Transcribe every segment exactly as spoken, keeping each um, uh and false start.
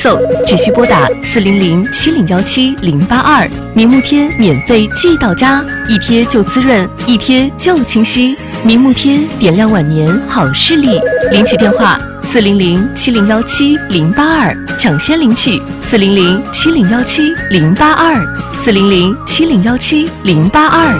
送，只需拨打四零零七零幺七零八二，明目贴免费寄到家，一贴就滋润，一贴就清晰。明目贴点亮晚年好视力，领取电话四零零七零幺七零八二，抢先领取四零零七零幺七零八二，四零零七零幺七零八二。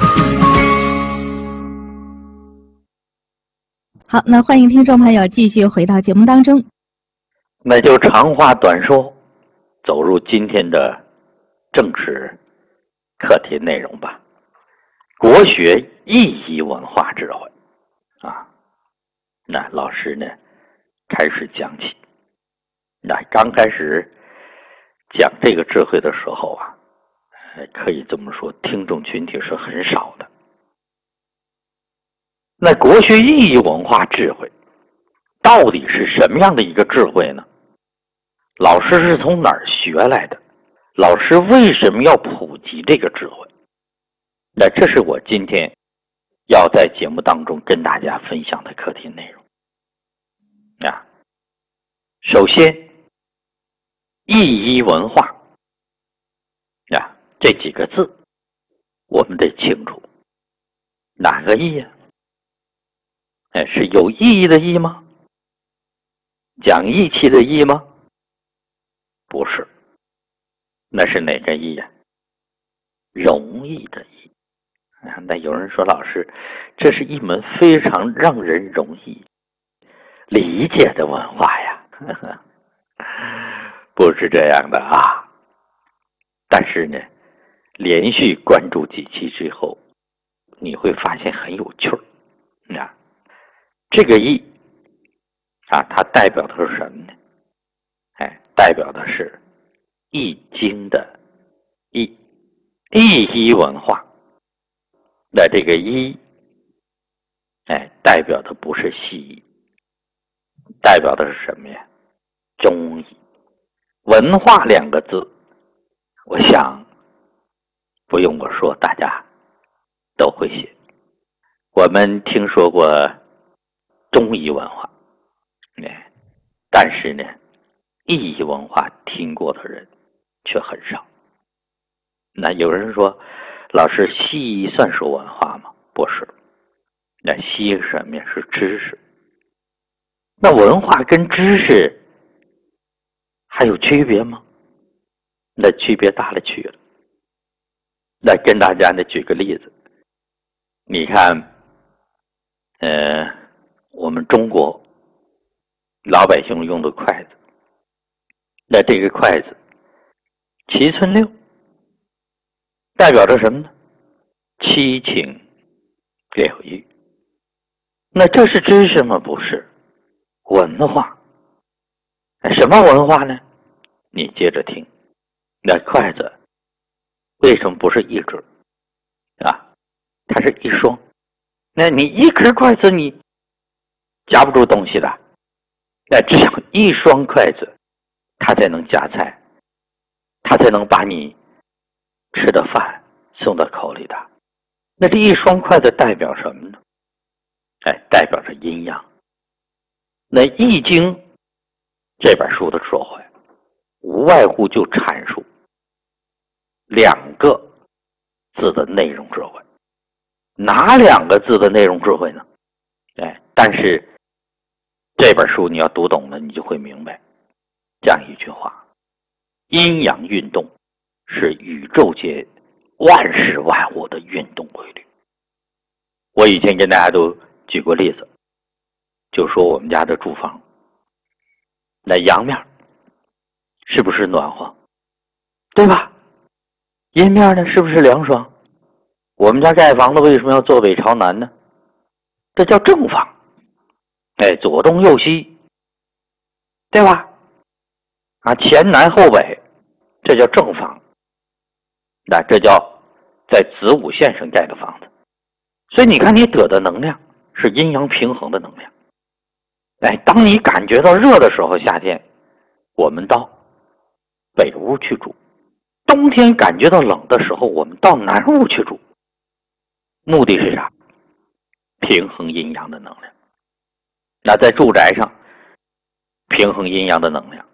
好，那欢迎听众朋友继续回到节目当中。 那就长话短说，走入今天的正式课题内容吧。国学意义文化智慧啊，那老师呢开始讲起。那刚开始讲这个智慧的时候啊，可以这么说，听众群体是很少的。那国学意义文化智慧到底是什么样的一个智慧呢？老师是从哪儿学来的？老师为什么要普及这个智慧？那这是我今天要在节目当中跟大家分享的课题内容啊。首先，意义文化啊这几个字我们得清楚，哪个意啊？哎，是有意义的意吗？讲义气的义吗？不是，那是哪个义呀？容易的义。那有人说，老师，这是一门非常让人容易理解的文化呀。不是这样的啊。但是呢，连续关注几期之后，你会发现很有趣儿啊。这个义啊，它代表的是什么呢？哎，代表的是易经的易，意义文化。那这个一，哎，代表的不是西医，代表的是什么呀？中医。文化两个字，我想不用我说，大家都会写。我们听说过中医文化，哎，但是呢，意义文化听过的人却很少。那有人说，老师，西医算是文化吗？不是。那西医是什么呀？是知识。那文化跟知识还有区别吗？那区别大了去了。那跟大家呢举个例子，你看，呃，我们中国老百姓用的筷子，那这个筷子七寸六，代表着什么呢？七情六欲。那这是知识吗？不是。文化。什么文化呢？你接着听。那筷子为什么不是一只啊？它是一双。那你一根筷子你夹不住东西的，那只有一双筷子它才能夹菜，它才能把你吃的饭送到口里的。那这一双筷子代表什么呢？哎，代表着阴阳。那《易经》这本书的智慧，无外乎就阐述两个字的内容智慧。哪两个字的内容智慧呢？哎，但是这本书你要读懂了，你就会明白这样一句话：阴阳运动是宇宙界万事万物的运动规律。我以前跟大家都举过例子，就说我们家的住房，那阳面是不是暖和？对吧？阴面呢是不是凉爽？我们家盖房子为什么要坐北朝南呢？这叫正房。哎，左东右西，对吧？啊，前南后北，这叫正房。那这叫在子午线上盖的房子。所以你看，你得的能量是阴阳平衡的能量。哎，当你感觉到热的时候，夏天我们到北屋去住；冬天感觉到冷的时候，我们到南屋去住。目的是啥？平衡阴阳的能量。那在住宅上，平衡阴阳的能量，